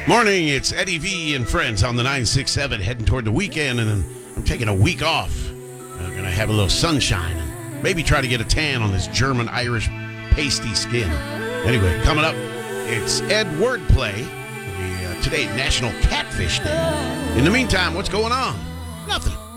Morning, it's Eddie V and friends on the 967 heading toward the weekend, and then I'm taking a week off. I'm going to have a little sunshine and maybe try to get a tan on this German-Irish pasty skin. Anyway, coming up, it's Ed Wordplay. Today, National Catfish Day. In the meantime, what's going on? Nothing.